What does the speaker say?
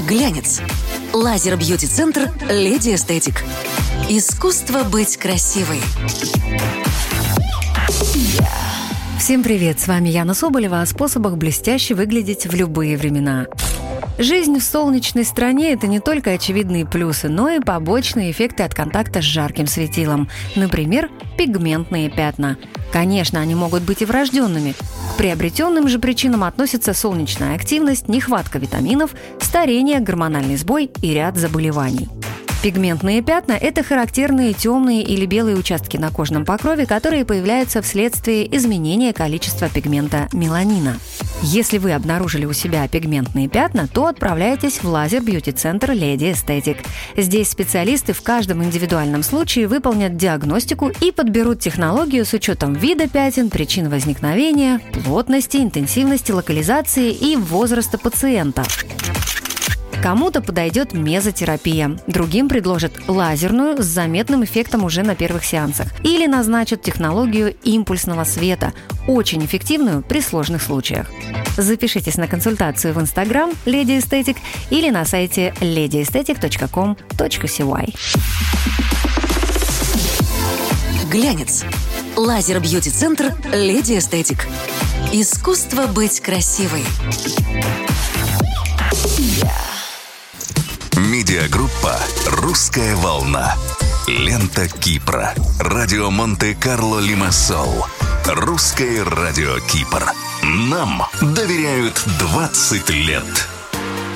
Глянец. Лазер-бьюти-центр «Леди Эстетик». Искусство быть красивой. Всем привет, с вами Яна Соболева о способах блестяще выглядеть в любые времена. Жизнь в солнечной стране – это не только очевидные плюсы, но и побочные эффекты от контакта с жарким светилом. Например, пигментные пятна. Конечно, они могут быть и врожденными. К приобретенным же причинам относятся солнечная активность, нехватка витаминов, старение, гормональный сбой и ряд заболеваний. Пигментные пятна – это характерные темные или белые участки на кожном покрове, которые появляются вследствие изменения количества пигмента меланина. Если вы обнаружили у себя пигментные пятна, то отправляйтесь в лазер-бьюти-центр «Леди Эстетик». Здесь специалисты в каждом индивидуальном случае выполнят диагностику и подберут технологию с учетом вида пятен, причин возникновения, плотности, интенсивности, локализации и возраста пациента. Кому-то подойдет мезотерапия, другим предложат лазерную с заметным эффектом уже на первых сеансах или назначат технологию импульсного света, очень эффективную при сложных случаях. Запишитесь на консультацию в Instagram Lady Aesthetic или на сайте ladyaesthetic.com.cy. Глянец. Лазер-бьюти-центр «Леди Эстетик». Искусство быть красивой. Медиагруппа «Русская волна». Лента Кипра. Радио Монте-Карло Лимассол. Русское радио Кипр. Нам доверяют 20 лет.